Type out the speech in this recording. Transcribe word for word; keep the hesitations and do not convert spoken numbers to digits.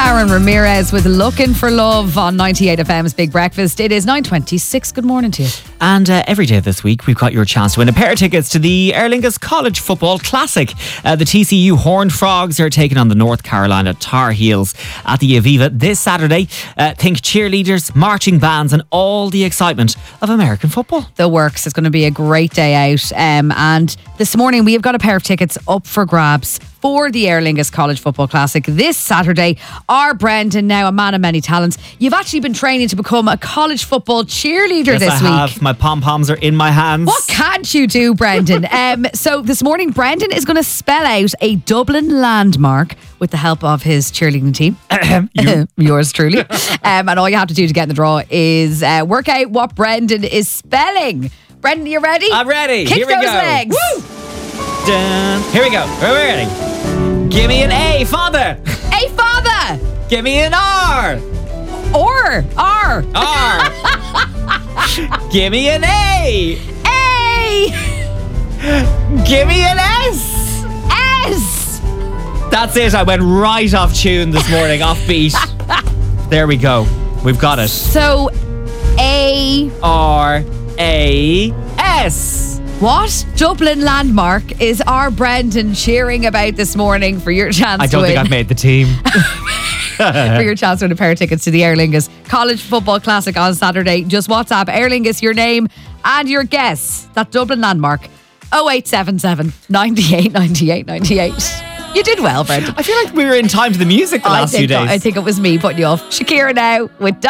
Karen Ramirez with Looking for Love on ninety-eight F M's Big Breakfast. It is nine twenty-six. Good morning to you. And uh, every day this week, we've got your chance to win a pair of tickets to the Aer Lingus College Football Classic. Uh, the T C U Horned Frogs are taking on the North Carolina Tar Heels at the Aviva this Saturday. Uh, think cheerleaders, marching bands, and all the excitement of American football. The works. It's going to be a great day out. Um, and this morning, we have got a pair of tickets up for grabs for the Aer Lingus College Football Classic this Saturday. Our Brendan, now a man of many talents, you've actually been training to become a college football cheerleader yes, this I week. Have. My pom-poms are in my hands. What can't you do, Brendan? um, so this morning, Brendan is going to spell out a Dublin landmark with the help of his cheerleading team. you. Yours truly. um, and all you have to do to get in the draw is uh, work out what Brendan is spelling. Brendan, you ready? I'm ready. Kick Here we those go. legs. Woo! Dun. Here we go. We're ready. Give me an A, father. A father. Give me an R. Or. R. R. Give me an A. A. Give me an S. S. That's it. I went right off tune this morning, off beat. There we go. We've got it. So, A. R. A. S. What Dublin landmark is our Brendan cheering about this morning for your chance I don't to win? think I've made the team. For your chance to win a pair of tickets to the Aer Lingus College Football Classic on Saturday. Just WhatsApp Aer Lingus your name and your guess. That Dublin landmark. oh eight seven seven, nine eight, nine eight, nine eight. You did well, Brendan. I feel like we were in time to the music the I last think, few days. I think it was me putting you off. Shakira now with